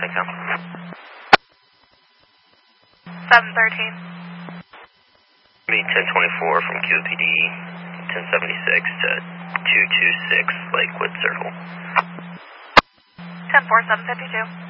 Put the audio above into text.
Echo. 713. Be 1024 from QPD 1076 to 226 Lakewood Circle. 104752.